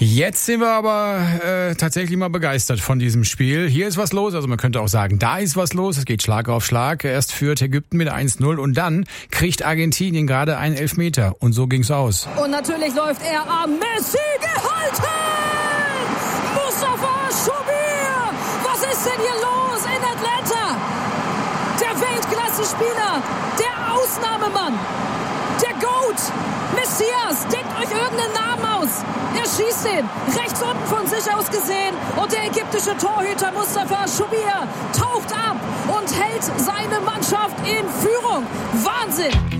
Jetzt sind wir aber tatsächlich mal begeistert von diesem Spiel. Hier ist was los, also man könnte auch sagen, da ist was los. Es geht Schlag auf Schlag. Erst führt Ägypten mit 1-0 und dann kriegt Argentinien gerade einen Elfmeter. Und so ging's aus. Und natürlich läuft er am Messi gehalten! Mustafa Shubir! Was ist denn hier los in Atlanta? Der Weltklasse-Spieler, der Ausnahmemann, der GOAT, Messias, denkt euch irgendeinen Namen aus. Er schießt ihn rechts unten von sich aus gesehen und der ägyptische Torhüter Mustafa Shubir taucht ab und hält seine Mannschaft in Führung. Wahnsinn!